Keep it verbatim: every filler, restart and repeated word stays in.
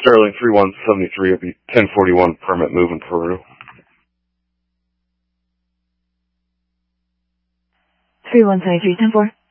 Sterling three one seven three will be ten forty-one permit moving Peru. three one seven three, ten four.